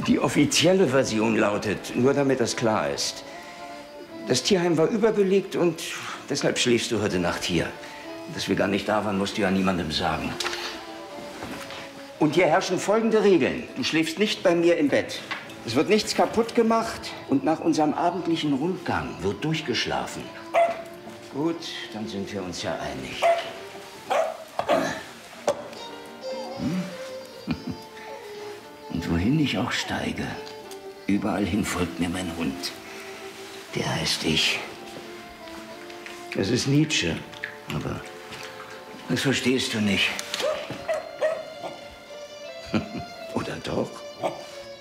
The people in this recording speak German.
Die offizielle Version lautet, nur damit das klar ist, das Tierheim war überbelegt und deshalb schläfst du heute Nacht hier. Dass wir gar nicht da waren, musst du ja niemandem sagen. Und hier herrschen folgende Regeln. Du schläfst nicht bei mir im Bett. Es wird nichts kaputt gemacht und nach unserem abendlichen Rundgang wird durchgeschlafen. Gut, dann sind wir uns ja einig. Und wohin ich auch steige, überall hin folgt mir mein Hund. Der heißt ich. Das ist Nietzsche, aber das verstehst du nicht. Oder doch?